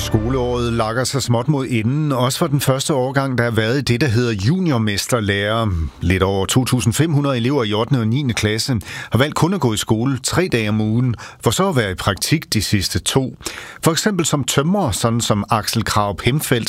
Skoleåret lakker sig småt mod enden, også for den første årgang, der har været i det, der hedder juniormesterlærer. Lidt over 2.500 elever i 8. og 9. klasse har valgt kun at gå i skole 3 dage om ugen, for så at være i praktik de sidste 2. For eksempel som tømrer, sådan som Axel Kraup Hemfeldt,